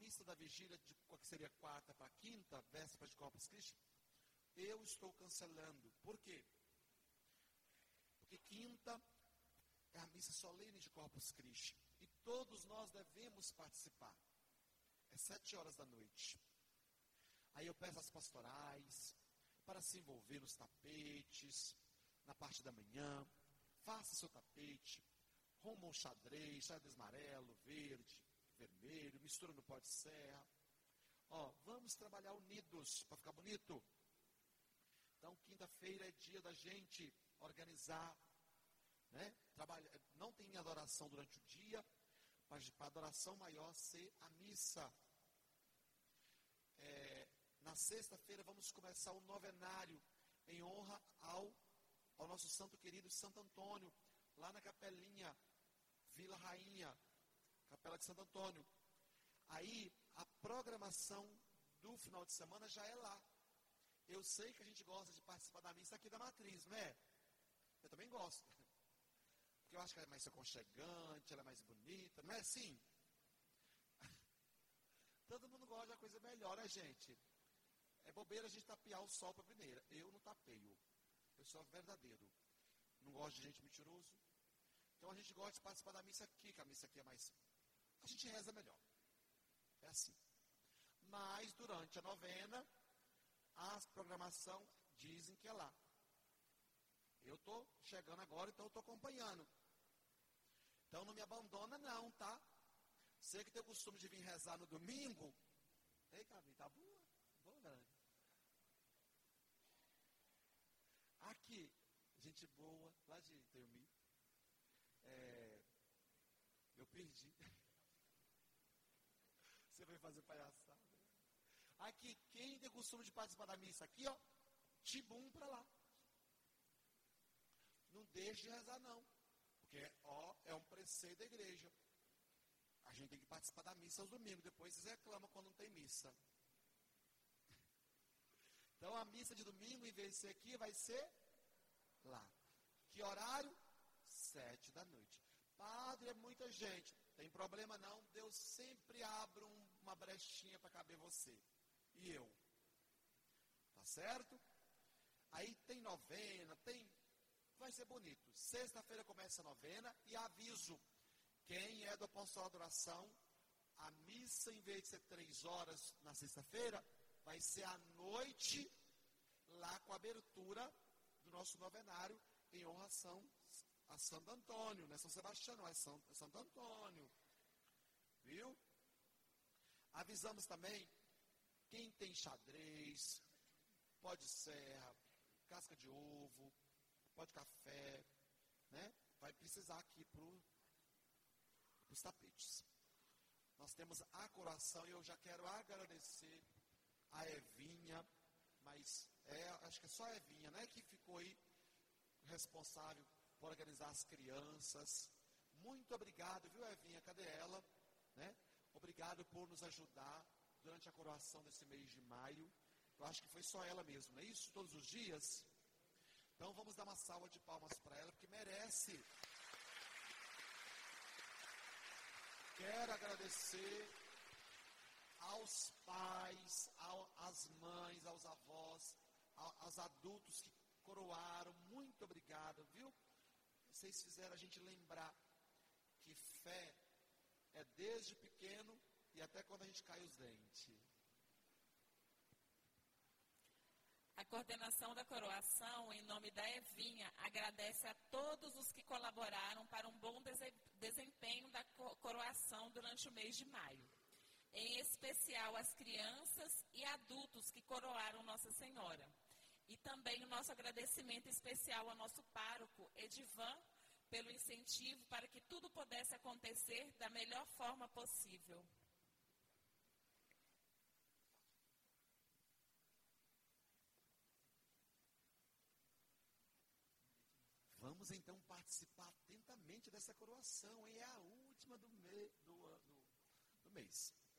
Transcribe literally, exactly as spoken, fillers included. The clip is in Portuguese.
missa da vigília, de, que seria quarta para quinta, véspera de Corpus Christi, eu estou cancelando. Por quê? Porque quinta é a missa solene de Corpus Christi. E todos nós devemos participar. É sete horas da noite. Aí eu peço às pastorais para se envolver nos tapetes, na parte da manhã. Faça seu tapete, romba um xadrez, xadrez amarelo, verde, vermelho, mistura no pó de serra. Ó, vamos trabalhar unidos para ficar bonito. Então, quinta-feira é dia da gente organizar, né? Trabalha, não tem adoração durante o dia, mas para a adoração maior ser a missa. É, na sexta-feira vamos começar o novenário em honra ao, ao nosso santo querido Santo Antônio, lá na capelinha Vila Rainha, Capela de Santo Antônio. Aí a programação do final de semana já é lá. Eu sei que a gente gosta de participar da missa aqui da Matriz, não é? Eu também gosto. Porque eu acho que ela é mais aconchegante, ela é mais bonita, não é assim? Todo mundo gosta de uma coisa melhor, né, gente? É bobeira a gente tapear o sol para a peneira. Eu não tapeio. Eu sou verdadeiro. Não gosto de gente mentiroso. Então a gente gosta de participar da missa aqui, que a missa aqui é mais... A gente reza melhor. É assim. Mas durante a novena, a programação dizem que é lá. Eu estou chegando agora, então eu estou acompanhando. Então não me abandona não, tá? Você que tem o costume de vir rezar no domingo. Ei, Camila, tá boa? Boa, grande. Aqui, gente boa, lá de Teumi. É, eu perdi. Você vai fazer palhaçada. Aqui, quem tem costume de participar da missa aqui, ó, tibum para lá. Não deixe de rezar, não. Porque, ó, é um preceito da igreja. A gente tem que participar da missa aos domingos. Depois vocês reclamam quando não tem missa. Então, a missa de domingo, em vez de ser aqui, vai ser lá. Que horário? Sete da noite. Padre, é muita gente. Tem problema não. Deus sempre abre um, uma brechinha para caber você. E eu. Tá certo? Aí tem novena, tem... Vai ser bonito. Sexta-feira começa a novena e aviso. Quem é do Apostolado de Adoração, a missa, em vez de ser três horas na sexta-feira, vai ser à noite, lá com a abertura do nosso novenário, em honra a, São, a Santo Antônio. Não é São Sebastião, não, é, São, é Santo Antônio. Viu? Avisamos também, quem tem xadrez, pó de serra, casca de ovo, pó de café, né? Vai precisar aqui para os tapetes. Nós temos a coroação e eu já quero agradecer a Evinha, mas é, acho que é só a Evinha, né, que ficou aí responsável por organizar as crianças. Muito obrigado, viu, Evinha? Cadê ela? Né? Obrigado por nos ajudar durante a coroação desse mês de maio. Eu acho que foi só ela mesmo, não é isso? Todos os dias? Então vamos dar uma salva de palmas para ela, porque merece. Quero agradecer aos pais, ao, às mães, aos avós, ao, aos adultos que coroaram. Muito obrigado, viu? Vocês fizeram a gente lembrar que fé é desde pequeno e até quando a gente cai os dentes. A coordenação da coroação, em nome da Evinha, agradece a todos os que colaboraram para um bom desempenho da coroação durante o mês de maio. Em especial as crianças e adultos que coroaram Nossa Senhora. E também o nosso agradecimento especial ao nosso pároco, Edivan, pelo incentivo para que tudo pudesse acontecer da melhor forma possível. Vamos então participar atentamente dessa coroação, e é a última do, me, do, do, do mês.